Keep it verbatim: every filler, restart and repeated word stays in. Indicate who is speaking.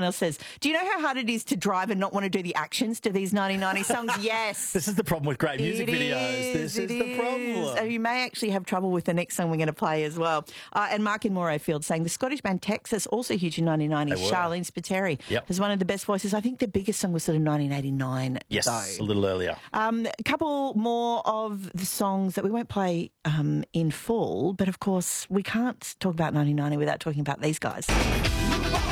Speaker 1: Someone else says, do you know how hard it is to drive and not want to do the actions to these nineteen ninety songs? Yes.
Speaker 2: This is the problem with great music
Speaker 1: It
Speaker 2: videos.
Speaker 1: is,
Speaker 2: This
Speaker 1: it
Speaker 2: is the problem.
Speaker 1: So you may actually have trouble with the next song we're going to play as well. Uh, and Mark in Morayfield saying the Scottish band Texas, also huge in nineteen ninety. Charlene Spiteri
Speaker 2: Yep.
Speaker 1: has one of the best voices. I think their biggest song was sort of nineteen eighty-nine.
Speaker 2: Yes,
Speaker 1: though.
Speaker 2: a little earlier.
Speaker 1: Um, a couple more of the songs that we won't play um, in full, but of course we can't talk about nineteen ninety without talking about these guys.